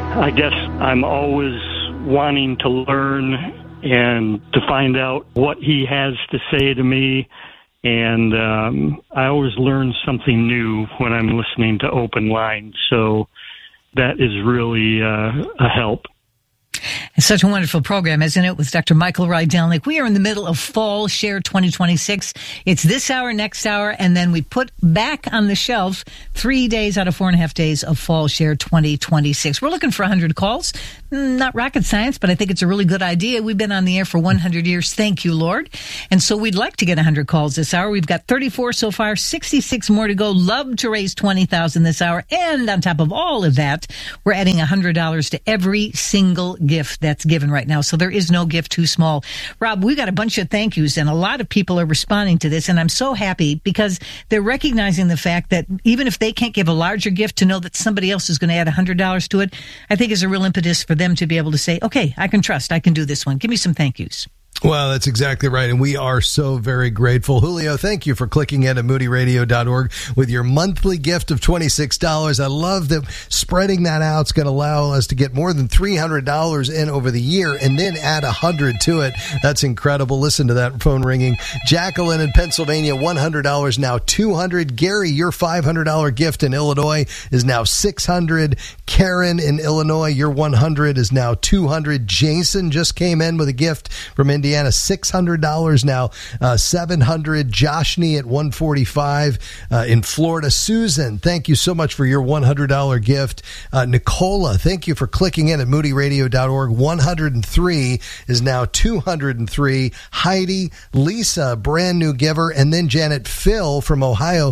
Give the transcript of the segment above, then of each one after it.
I guess I'm always wanting to learn and to find out what he has to say to me. And I always learn something new when I'm listening to Open Line. So that is really a help. It's such a wonderful program, isn't it, with Dr. Michael Rydelnik. We are in the middle of Fall Share 2026. It's this hour, next hour, and then we put back on the shelf 3 days out of 4.5 days of Fall Share 2026. We're looking for 100 calls. Not rocket science, but I think it's a really good idea. We've been on the air for 100 years. Thank you, Lord. And so we'd like to get 100 calls this hour. We've got 34 so far, 66 more to go. Love to raise $20,000 this hour. And on top of all of that, we're adding $100 to every single gift that's given right now. So there is no gift too small. Rob, we got a bunch of thank yous, and a lot of people are responding to this. And I'm so happy because they're recognizing the fact that even if they can't give a larger gift, to know that somebody else is going to add $100 to it, I think is a real impetus for them to be able to say, okay, I can trust, I can do this one. Give me some thank yous. Well, that's exactly right, and we are so very grateful. Julio, thank you for clicking in at moodyradio.org with your monthly gift of $26. I love that spreading that out is going to allow us to get more than $300 in over the year and then add $100 to it. That's incredible. Listen to that phone ringing. Jacqueline in Pennsylvania, $100, now $200. Gary, your $500 gift in Illinois is now $600. Karen in Illinois, your $100 is now $200. Jason just came in with a gift from Indiana, $600 now, $700. Joshny at $145 in Florida. Susan, thank you so much for your $100 gift. Nicola, thank you for clicking in at moodyradio.org. $103 is now $203. Heidi, Lisa, brand new giver, and then Janet Phil from Ohio,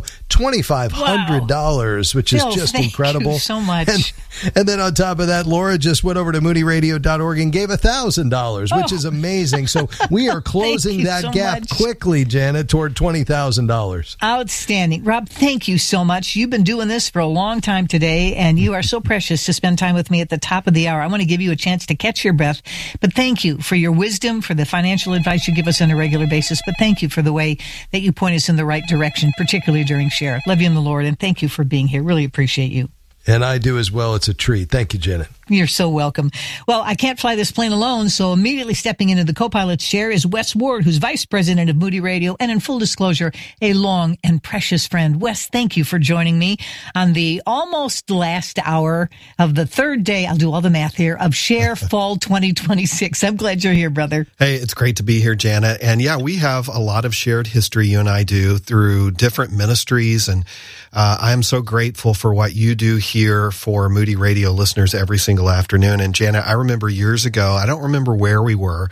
$2,500, which Phil, is just thank incredible. You so much. And then on top of that, Laura just went over to moodyradio.org and gave $1,000, which is amazing. So we are closing that so gap quickly, Janet, toward $20,000. Outstanding. Rob, thank you so much. You've been doing this for a long time today, and you are so precious to spend time with me at the top of the hour. I want to give you a chance to catch your breath, but thank you for your wisdom, for the financial advice you give us on a regular basis, but thank you for the way that you point us in the right direction, particularly during Share. Love you in the Lord, and thank you for being here. Really appreciate you. And I do as well. It's a treat. Thank you, Janet. You're so welcome. Well, I can't fly this plane alone, so immediately stepping into the co-pilot's chair is Wes Ward, who's vice president of Moody Radio, and in full disclosure, a long and precious friend. Wes, thank you for joining me on the almost last hour of the third day, I'll do all the math here, of Share Fall 2026. I'm glad you're here, brother. Hey, it's great to be here, Janet. And yeah, we have a lot of shared history, you and I do, through different ministries, and I am so grateful for what you do here for Moody Radio listeners every single afternoon. And Janet, I remember years ago, I don't remember where we were.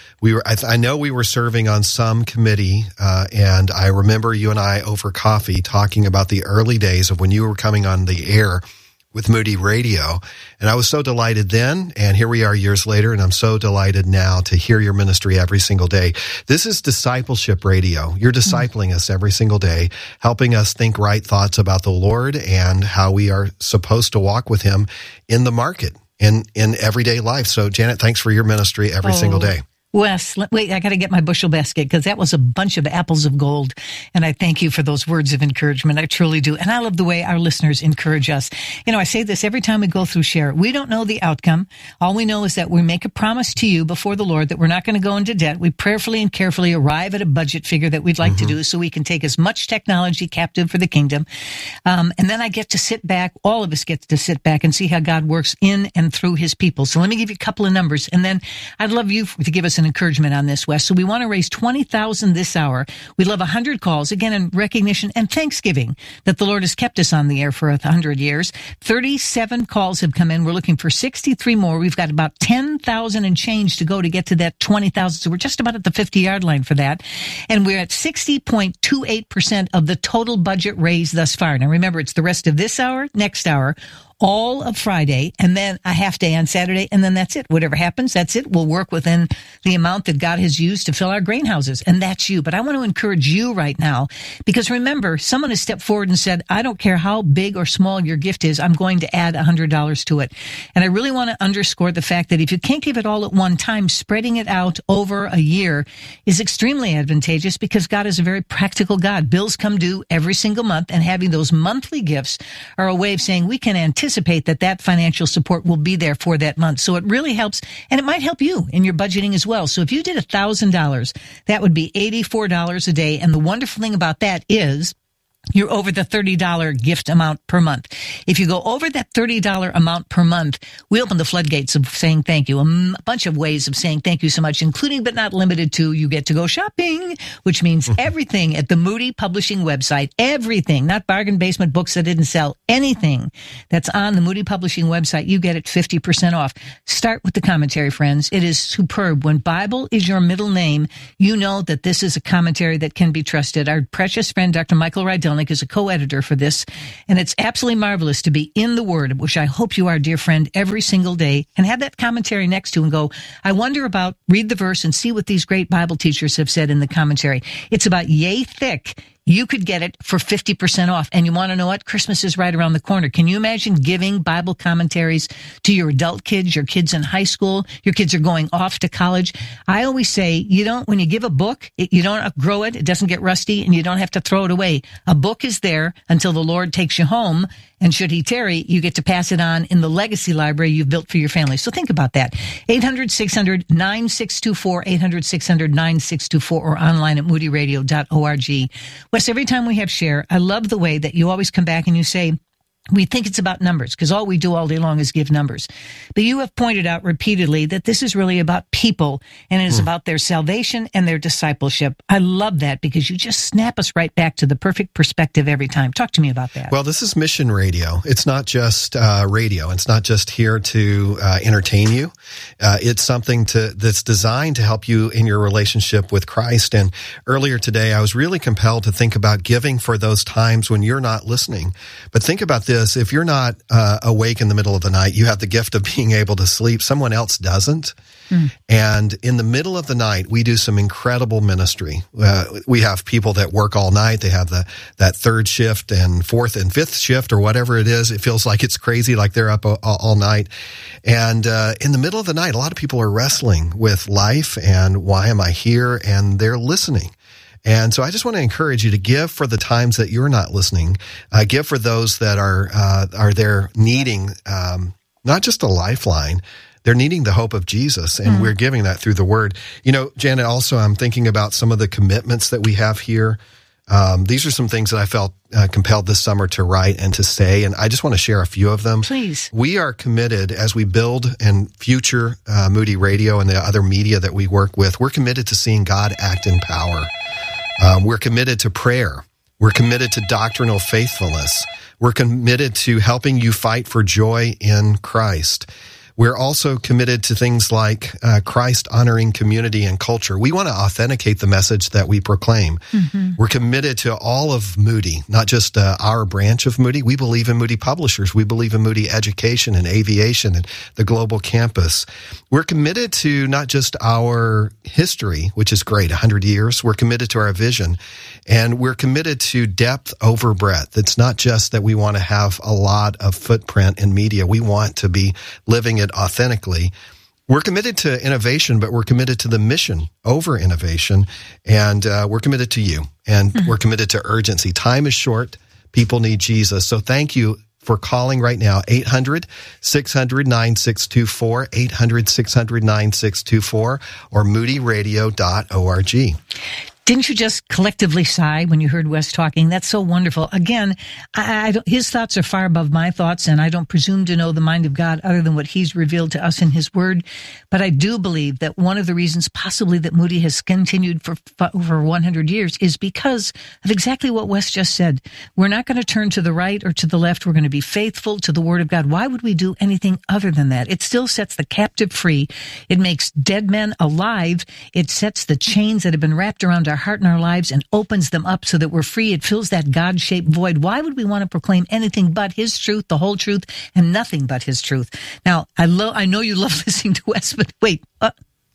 I know we were serving on some committee, and I remember you and I over coffee talking about the early days of when you were coming on the air with Moody Radio. And I was so delighted then, and here we are years later, and I'm so delighted now to hear your ministry every single day. This is discipleship radio. You're discipling us every single day, helping us think right thoughts about the Lord and how we are supposed to walk with him in the market and in everyday life. So, Janet, thanks for your ministry every single day. Wes, wait, I got to get my bushel basket because that was a bunch of apples of gold. And I thank you for those words of encouragement. I truly do. And I love the way our listeners encourage us. You know, I say this every time we go through Share. We don't know the outcome. All we know is that we make a promise to you before the Lord that we're not going to go into debt. We prayerfully and carefully arrive at a budget figure that we'd like to do so we can take as much technology captive for the kingdom. And then I get to sit back. All of us get to sit back and see how God works in and through his people. So let me give you a couple of numbers. And then I'd love you to give us an encouragement on this, Wes. So we want to raise $20,000 this hour. We'd love 100 calls, again, in recognition and thanksgiving that the Lord has kept us on the air for 100 years. 37 calls have come in. We're looking for 63 more. We've got about 10,000 and change to go to get to that 20,000. So we're just about at the 50-yard line for that. And we're at 60.28% of the total budget raised thus far. Now, remember, it's the rest of this hour, next hour, all of Friday, and then a half day on Saturday, and then that's it. Whatever happens, that's it. We'll work within the amount that God has used to fill our grain houses, and that's you. But I want to encourage you right now, because remember, someone has stepped forward and said, I don't care how big or small your gift is, I'm going to add $100 to it. And I really want to underscore the fact that if you can't give it all at one time, spreading it out over a year is extremely advantageous because God is a very practical God. Bills come due every single month, and having those monthly gifts are a way of saying we can anticipate anticipate that financial support will be there for that month. So it really helps, and it might help you in your budgeting as well. So if you did $1,000, that would be $84 a day. And the wonderful thing about that is you're over the $30 gift amount per month. If you go over that $30 amount per month, we open the floodgates of saying thank you. A bunch of ways of saying thank you so much, including but not limited to, you get to go shopping, which means everything at the Moody Publishing website, everything, not bargain basement books that didn't sell, anything that's on the Moody Publishing website, you get it 50% off. Start with the commentary, friends. It is superb. When Bible is your middle name, you know that this is a commentary that can be trusted. Our precious friend, Dr. Michael Rydelnik, is a co-editor for this, and it's absolutely marvelous to be in the Word, which I hope you are, dear friend, every single day, and have that commentary next to and go, I wonder about, read the verse and see what these great Bible teachers have said in the commentary. It's about yay thick. You could get it for 50% off. And you want to know what? Christmas is right around the corner. Can you imagine giving Bible commentaries to your adult kids, your kids in high school? Your kids are going off to college. I always say, when you give a book, you don't outgrow it. It doesn't get rusty, and you don't have to throw it away. A book is there until the Lord takes you home. And should he tarry, you get to pass it on in the legacy library you've built for your family. So think about that. 800-600-9624, 800-600-9624, or online at moodyradio.org. Wes, every time we have share, I love the way that you always come back and you say, we think it's about numbers, because all we do all day long is give numbers. But you have pointed out repeatedly that this is really about people, and it is about their salvation and their discipleship. I love that, because you just snap us right back to the perfect perspective every time. Talk to me about that. Well, this is mission radio. It's not just radio. It's not just here to entertain you. It's something that's designed to help you in your relationship with Christ. And earlier today, I was really compelled to think about giving for those times when you're not listening. But think about this. If you're not awake in the middle of the night, you have the gift of being able to sleep. Someone else doesn't. And in the middle of the night, we do some incredible ministry. We have people that work all night. They have that third shift and fourth and fifth shift, or whatever it is. It feels like it's crazy, like they're up all night. And in the middle of the night, a lot of people are wrestling with life and why am I here? And they're listening. And so I just want to encourage you to give for the times that you're not listening. Give for those that are there needing not just a lifeline, they're needing the hope of Jesus, and we're giving that through the Word. Janet, also I'm thinking about some of the commitments that we have here. These are some things that I felt compelled this summer to write and to say, and I just want to share a few of them. Please. We are committed, as we build and future Moody Radio and the other media that we work with, we're committed to seeing God act in power. We're committed to prayer. We're committed to doctrinal faithfulness. We're committed to helping you fight for joy in Christ. We're also committed to things like Christ-honoring community and culture. We want to authenticate the message that we proclaim. We're committed to all of Moody, not just our branch of Moody. We believe in Moody Publishers. We believe in Moody Education and Aviation and the Global Campus. We're committed to not just our history, which is great, 100 years. We're committed to our vision. And we're committed to depth over breadth. It's not just that we want to have a lot of footprint in media. We want to be living it authentically. We're committed to innovation, but we're committed to the mission over innovation. And we're committed to you. And we're committed to urgency. Time is short. People need Jesus. So thank you for calling right now, 800-600-9624, 800-600-9624, or moodyradio.org. Didn't you just collectively sigh when you heard Wes talking? That's so wonderful. Again, his thoughts are far above my thoughts, and I don't presume to know the mind of God other than what he's revealed to us in his word. But I do believe that one of the reasons possibly that Moody has continued for over 100 years is because of exactly what Wes just said. We're not going to turn to the right or to the left. We're going to be faithful to the word of God. Why would we do anything other than that? It still sets the captive free. It makes dead men alive. It sets the chains that have been wrapped around our heart and our lives and opens them up so that we're free. It fills that God-shaped void. Why would we want to proclaim anything but his truth, the whole truth, and nothing but his truth? Now, I know you love listening to Wes, but wait,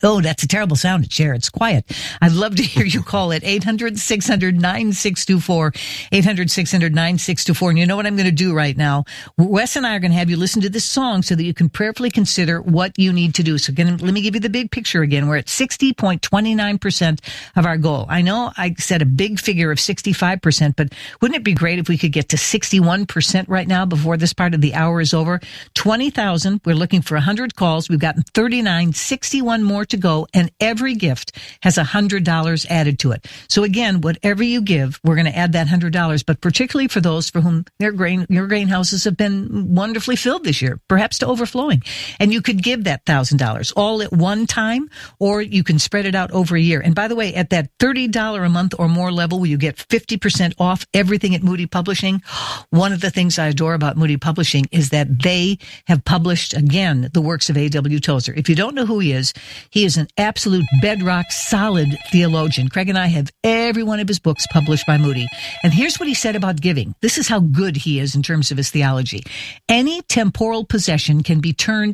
Oh, that's a terrible sound at Cher. It's quiet. I'd love to hear you call it 800-600-9624, 800-600-9624. And you know what I'm going to do right now? Wes and I are going to have you listen to this song so that you can prayerfully consider what you need to do. So let me give you the big picture again. We're at 60.29% of our goal. I know I said a big figure of 65%, but wouldn't it be great if we could get to 61% right now before this part of the hour is over? 20,000. We're looking for 100 calls. We've gotten 39, 61 more to go, and every gift has $100 added to it. So again, whatever you give, we're going to add that $100, but particularly for those for whom your grain houses have been wonderfully filled this year, perhaps to overflowing. And you could give that $1,000 all at one time, or you can spread it out over a year. And by the way, at that $30 a month or more level where you get 50% off everything at Moody Publishing, one of the things I adore about Moody Publishing is that they have published, again, the works of A.W. Tozer. If you don't know who he is an absolute bedrock, solid theologian. Craig and I have every one of his books published by Moody. And here's what he said about giving. This is how good he is in terms of his theology. Any temporal possession can be turned